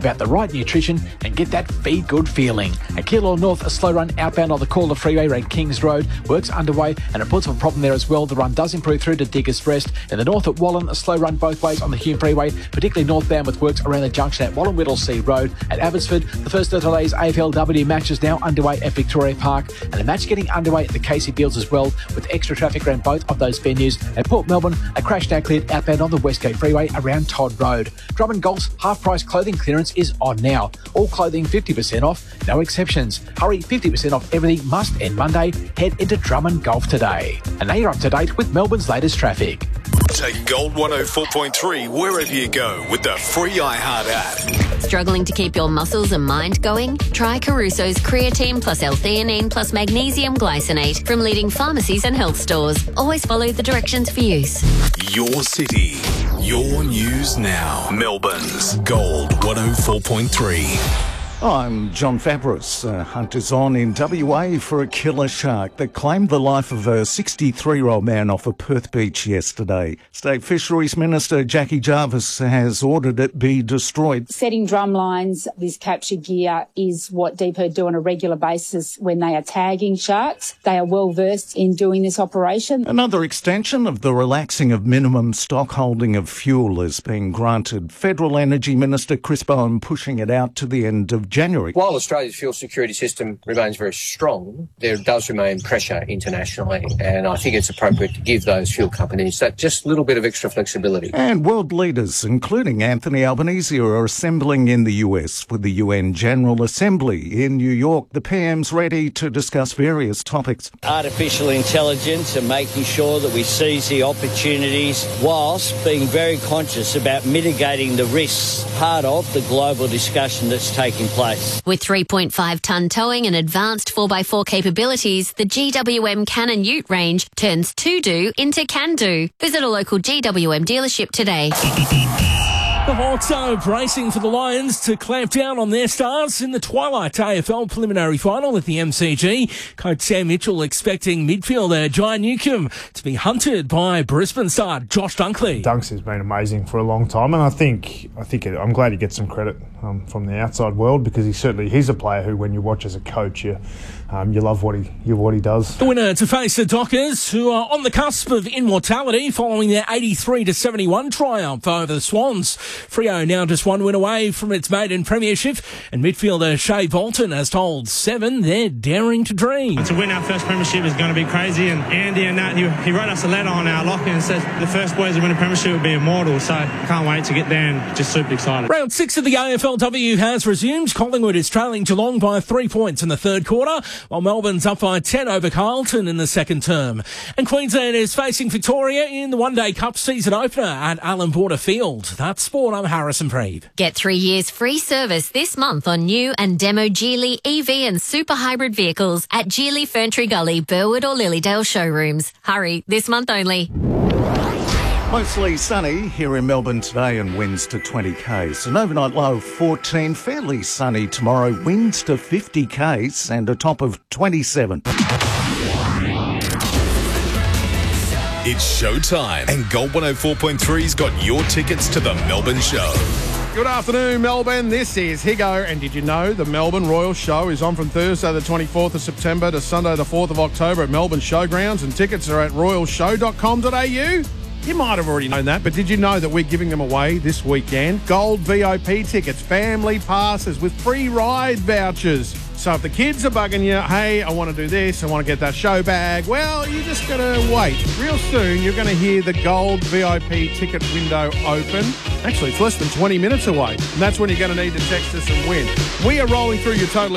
about the right nutrition and get that feed good feeling. At Keilor North, a slow run outbound on the Calder Freeway around Kings Road. Work's underway and reports of a problem there as well. The run does improve through to Diggers Rest. In the north at Wallen, a slow run both ways on the Hume Freeway, particularly northbound with works around the junction at Wallen Whittlesea Road. At Abbotsford, the first of today's AFLW match is now underway at Victoria Park, and a match getting underway at the Casey Fields as well, with extra traffic around both of those venues. At Port Melbourne, a crash now cleared outbound on the Westgate Freeway around Todd Road. Drummond Golf's half-price clothing clearance is on now. All clothing 50% off, no exceptions. Hurry, 50% off everything must end Monday. Head into Drummond Golf today. And now you're up to date with Melbourne's latest traffic. Take Gold 104.3 wherever you go with the free iHeart app. Struggling to keep your muscles and mind going? Try Caruso's creatine plus L-theanine plus magnesium glycinate from leading pharmacies and health stores. Always follow the directions for use. Your city, your news now. Melbourne's Gold 104.3. I'm John Fabris. Hunters on in WA for a killer shark that claimed the life of a 63-year-old man off of Perth Beach yesterday. State Fisheries Minister Jackie Jarvis has ordered it be destroyed. Setting drum lines, this capture gear is what DPIRD do on a regular basis when they are tagging sharks. They are well versed in doing this operation. Another extension of the relaxing of minimum stock holding of fuel is being granted. Federal Energy Minister Chris Bowen pushing it out to the end of January. While Australia's fuel security system remains very strong, there does remain pressure internationally, and I think it's appropriate to give those fuel companies that just little bit of extra flexibility. And world leaders, including Anthony Albanese, are assembling in the US for the UN General Assembly in New York. The PM's ready to discuss various topics. Artificial intelligence and making sure that we seize the opportunities whilst being very conscious about mitigating the risks, part of the global discussion that's taking place. With 3.5 tonne towing and advanced 4x4 capabilities, the GWM Cannon Ute range turns to-do into can-do. Visit a local GWM dealership today. The Hawks are bracing for the Lions to clamp down on their stars in the Twilight AFL preliminary final at the MCG. Coach Sam Mitchell expecting midfielder Jai Newcombe to be hunted by Brisbane star Josh Dunkley. Dunks has been amazing for a long time, and I think I'm glad he gets some credit from the outside world, because he's a player who, when you watch as a coach, you love what he does. The winner to face the Dockers, who are on the cusp of immortality following their 83-71 triumph over the Swans. Freo now just one win away from its maiden premiership, and midfielder Shea Bolton has told Seven they're daring to dream. To win our first premiership is going to be crazy, and Andy and Nat, he wrote us a letter on our locker and said the first boys to win a premiership will be immortal, so can't wait to get there and just super excited. Round 6 of the AFLW has resumed. Collingwood is trailing Geelong by 3 points in the third quarter, while Melbourne's up by 10 over Carlton in the second term. And Queensland is facing Victoria in the One Day Cup season opener at Allan Border Field. That's sport. I'm Harrison Preeb. Get 3 years free service this month on new and demo Geely EV and super hybrid vehicles at Geely Ferntree Gully, Burwood or Lilydale showrooms. Hurry, this month only. Mostly sunny here in Melbourne today and winds to 20 k's. An overnight low of 14, fairly sunny tomorrow, winds to 50 k's and a top of 27. It's showtime, and Gold 104.3's got your tickets to the Melbourne Show. Good afternoon, Melbourne. This is Higo, and did you know the Melbourne Royal Show is on from Thursday the 24th of September to Sunday the 4th of October at Melbourne Showgrounds, and tickets are at royalshow.com.au. You might have already known that, but did you know that we're giving them away this weekend? Gold VIP tickets, family passes with free ride vouchers. So if the kids are bugging you, hey, I want to do this, I want to get that show bag, well, you just got to wait. Real soon, you're going to hear the Gold VIP ticket window open. Actually, it's less than 20 minutes away, and that's when you're going to need to text us and win. We are rolling through your total